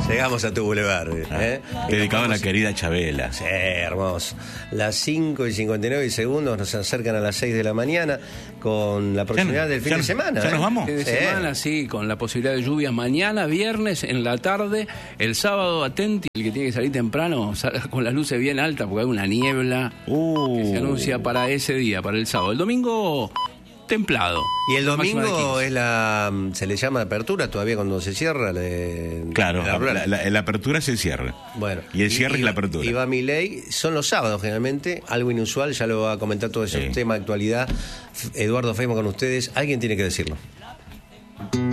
Llegamos a tu boulevard. Dedicado a la querida Chabela. Sí, hermoso. Las 5:59 nos acercan a las 6 de la mañana con la proximidad del fin de semana. ¿Ya nos vamos? Fin de semana, sí, con la posibilidad de lluvias mañana, viernes, en la tarde. El sábado, atenti, el que tiene que salir temprano, salga con las luces bien altas porque hay una niebla que se anuncia para ese día, para el sábado. El domingo, templado. Y el domingo se le llama apertura todavía cuando se cierra. Claro, la apertura es el cierre. Bueno, y el cierre es la apertura. Y va Milei, son los sábados generalmente, algo inusual, ya lo va a comentar todo ese tema de actualidad. Eduardo Feynman con ustedes, alguien tiene que decirlo.